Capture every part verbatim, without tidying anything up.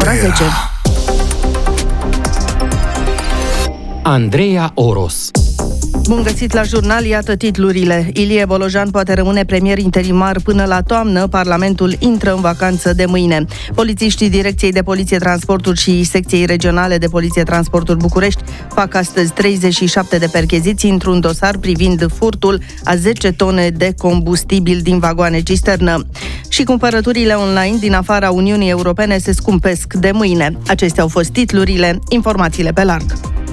ora zece. Andreea Oros. Bun găsit la jurnal, iată titlurile. Ilie Bolojan poate rămâne premier interimar până la toamnă, Parlamentul intră în vacanță de mâine. Polițiștii Direcției de Poliție Transporturi și Secției Regionale de Poliție Transporturi București fac astăzi treizeci și șapte de percheziții într-un dosar privind furtul a zece tone de combustibil din vagoane cisternă. Și cumpărăturile online din afara Uniunii Europene se scumpesc de mâine. Acestea au fost titlurile, informațiile pe larg.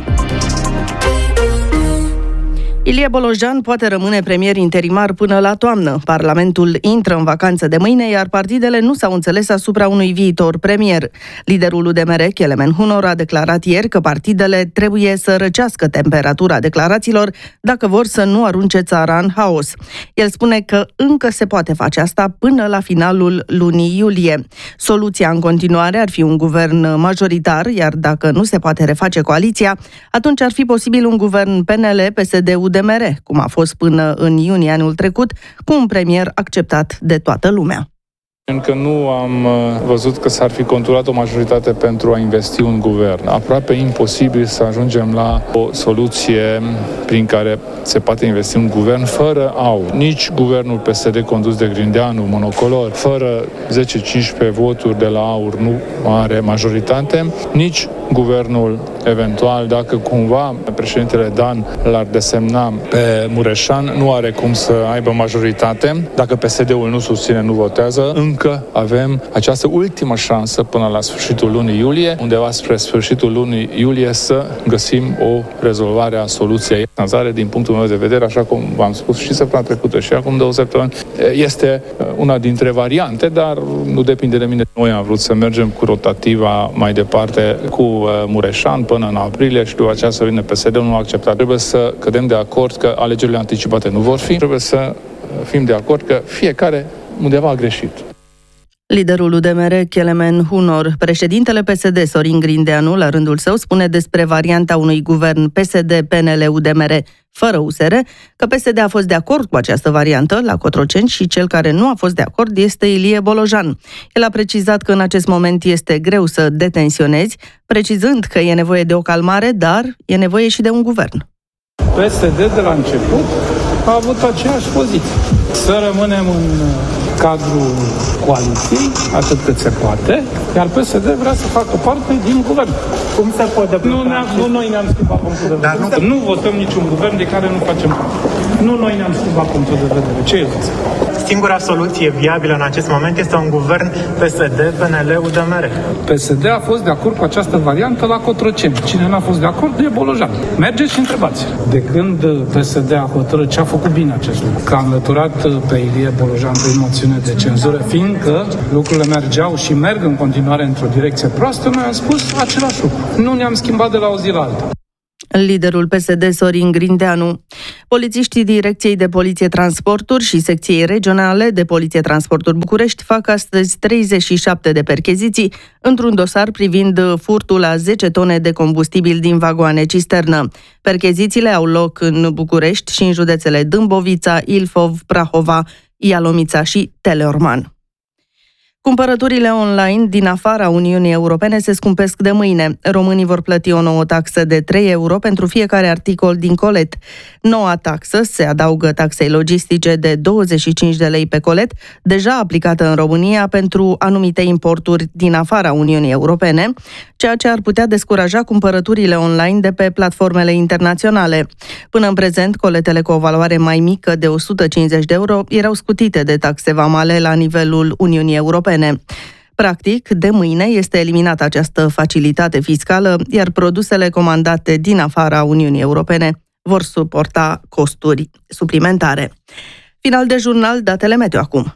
Ilie Bolojan poate rămâne premier interimar până la toamnă. Parlamentul intră în vacanță de mâine, iar partidele nu s-au înțeles asupra unui viitor premier. Liderul U D M R, Kelemen Hunor, a declarat ieri că partidele trebuie să răcească temperatura declarațiilor dacă vor să nu arunce țara în haos. El spune că încă se poate face asta până la finalul lunii iulie. Soluția în continuare ar fi un guvern majoritar, iar dacă nu se poate reface coaliția, atunci ar fi posibil un guvern P N L P S D U D M R, cum a fost până în iunie anul trecut, cu un premier acceptat de toată lumea. Încă nu am văzut că s-ar fi conturat o majoritate pentru a investi un guvern. Aproape imposibil să ajungem la o soluție prin care se poate investi un guvern fără aur. Nici guvernul P S D condus de Grindeanu, monocolor, fără zece cincisprezece voturi de la aur nu are majoritate, nici guvernul eventual, dacă cumva președintele Dan l-ar desemna pe Mureșan, nu are cum să aibă majoritate. Dacă P S D-ul nu susține, nu votează, încă avem această ultimă șansă până la sfârșitul lunii iulie, undeva spre sfârșitul lunii iulie, să găsim o rezolvare a soluției. Finanțare, din punctul meu de vedere, așa cum v-am spus și săptămâna trecută și acum două săptămâni, este una dintre variante, dar nu depinde de mine. Noi am vrut să mergem cu rotativa mai departe cu Mureșan până în aprilie și după aceea să vină P S D-ul, nu a acceptat. Trebuie să cădem de acord că alegerile anticipate nu vor fi. Trebuie să fim de acord că fiecare undeva a greșit. Liderul U D M R, Kelemen Hunor. Președintele P S D, Sorin Grindeanu, la rândul său, spune despre varianta unui guvern P S D P N L U D M R fără U S R că P S D a fost de acord cu această variantă la Cotroceni și cel care nu a fost de acord este Ilie Bolojan. El a precizat că în acest moment este greu să detensionezi, precizând că e nevoie de o calmare, dar e nevoie și de un guvern. P S D de la început a avut aceeași poziție. Să rămânem în cadrul coaliției, atât cât se poate, iar P S D vrea să facă parte din guvern. Cum se poate nu, nu noi ne-am schimbat punctul de vedere. Dar nu... nu votăm niciun guvern de care nu facem parte. Nu noi ne-am schimbat punctul de vedere. Ce e zic? Singura soluție viabilă în acest moment este un guvern P S D P N L U D M R. P S D a fost de acord cu această variantă la Cotroceni. Cine n-a fost de acord e Bolojan. Mergeți și întrebați. De când P S D a hotărât, ce a făcut bine acest lucru? Că a înlăturat pe Ilie Bolojan prin moțiune de cenzură, fiindcă lucrurile mergeau și merg în continuare într-o direcție proastă, noi am spus același lucru. Nu ne-am schimbat de la o zi la alta. Liderul P S D, Sorin Grindeanu. Polițiștii Direcției de Poliție Transporturi și Secției Regionale de Poliție Transporturi București fac astăzi treizeci și șapte de percheziții într-un dosar privind furtul a zece tone de combustibil din vagoane cisternă. Perchezițiile au loc în București și în județele Dâmbovița, Ilfov, Prahova, Ialomița și Teleorman. Cumpărăturile online din afara Uniunii Europene se scumpesc de mâine. Românii vor plăti o nouă taxă de trei euro pentru fiecare articol din colet. Noua taxă se adaugă taxei logistice de douăzeci și cinci de lei pe colet, deja aplicată în România pentru anumite importuri din afara Uniunii Europene, ceea ce ar putea descuraja cumpărăturile online de pe platformele internaționale. Până în prezent, coletele cu o valoare mai mică de o sută cincizeci de euro erau scutite de taxe vamale la nivelul Uniunii Europene. Practic, de mâine este eliminată această facilitate fiscală, iar produsele comandate din afara Uniunii Europene vor suporta costuri suplimentare. Final de jurnal, datele meteo acum.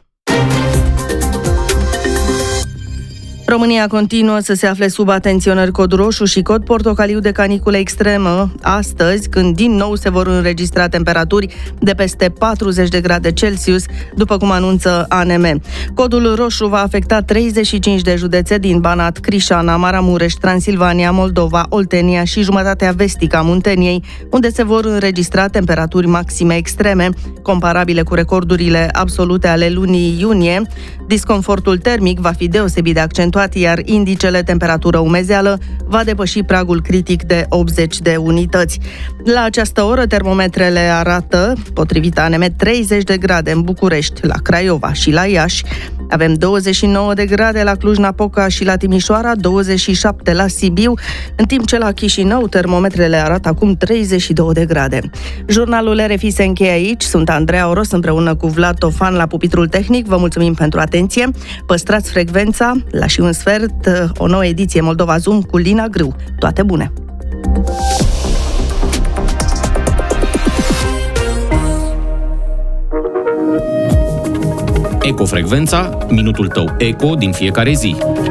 România continuă să se afle sub atenționări cod roșu și cod portocaliu de caniculă extremă astăzi, când din nou se vor înregistra temperaturi de peste patruzeci de grade Celsius, după cum anunță A N M. Codul roșu va afecta treizeci și cinci de județe din Banat, Crișana, Maramureș, Transilvania, Moldova, Oltenia și jumătatea vestică a Munteniei, unde se vor înregistra temperaturi maxime extreme, comparabile cu recordurile absolute ale lunii iunie. Disconfortul termic va fi deosebit de accentuat accentuat, iar indicele temperatură-umezeală va depăși pragul critic de optzeci de unități. La această oră, termometrele arată, potrivit A N M, treizeci de grade în București, la Craiova și la Iași. Avem douăzeci și nouă de grade la Cluj-Napoca și la Timișoara, douăzeci și șapte la Sibiu, în timp ce la Chișinău termometrele arată acum treizeci și două de grade. Jurnalul R F I se încheie aici. Sunt Andreea Oros împreună cu Vlad Tofan la pupitrul tehnic. Vă mulțumim pentru atenție. Păstrați frecvența. La și un sfert, o nouă ediție Moldova Zoom cu Lina Grâu. Toate bune! Ecofrecvența, minutul tău eco din fiecare zi.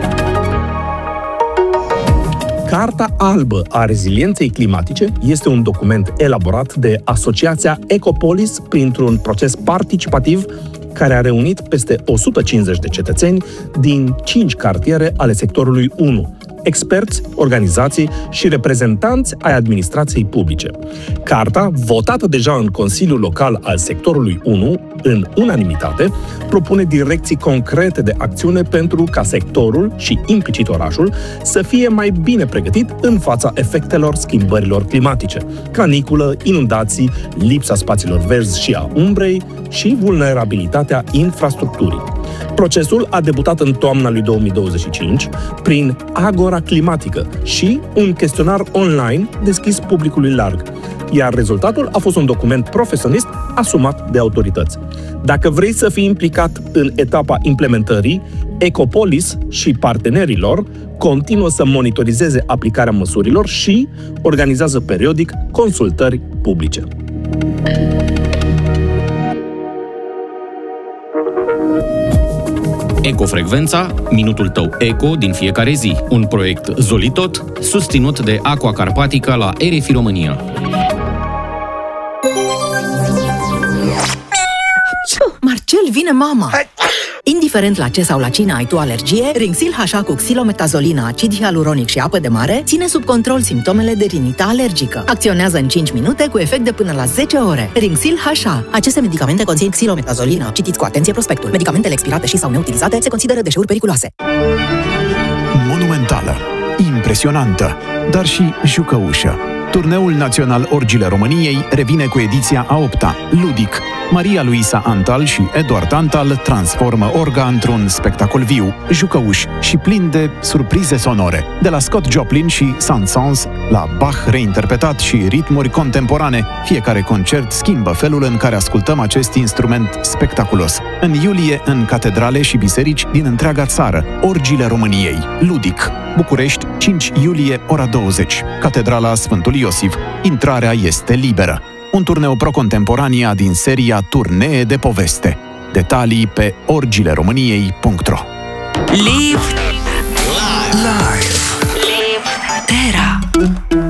Carta albă a rezilienței climatice este un document elaborat de Asociația Ecopolis printr-un proces participativ care a reunit peste o sută cincizeci de cetățeni din cinci cartiere ale sectorului unu, experți, organizații și reprezentanți ai administrației publice. Carta, votată deja în Consiliul Local al sectorului unu, în unanimitate, propune direcții concrete de acțiune pentru ca sectorul și implicit orașul să fie mai bine pregătit în fața efectelor schimbărilor climatice, caniculă, inundații, lipsa spațiilor verzi și a umbrei și vulnerabilitatea infrastructurii. Procesul a debutat în toamna lui două mii douăzeci și cinci prin Agora Climatică și un chestionar online deschis publicului larg, iar rezultatul a fost un document profesionist asumat de autorități. Dacă vrei să fii implicat în etapa implementării, Ecopolis și partenerilor continuă să monitorizeze aplicarea măsurilor și organizează periodic consultări publice. Ecofrecvența, minutul tău eco din fiecare zi. Un proiect Zolitot, susținut de Aqua Carpatica la R F I România. Marcel, vine mama! Indiferent la ce sau la cine ai tu alergie, Rinxil H A cu xilometazolina, acid hialuronic și apă de mare ține sub control simptomele de rinită alergică. Acționează în cinci minute cu efect de până la zece ore. Rinxil H A. Aceste medicamente conțin xilometazolina. Citiți cu atenție prospectul. Medicamentele expirate și sau neutilizate se consideră deșeuri periculoase. Monumentală, impresionantă, dar și jucăușă. Turneul național Orgile României revine cu ediția a opta. Ludic. Maria Luisa Antal și Eduard Antal transformă Orga într-un spectacol viu, jucăuș și plin de surprize sonore. De la Scott Joplin și Saint-Saëns la Bach reinterpretat și ritmuri contemporane, fiecare concert schimbă felul în care ascultăm acest instrument spectaculos. În iulie, în catedrale și biserici din întreaga țară, Orgile României. Ludic. București, cinci iulie, ora douăzeci. Catedrala Sfântul Iosif. Intrarea este liberă. Un turneu pro-contemporania din seria Turnee de poveste. Detalii pe orgileromâniei punct ro. Live Live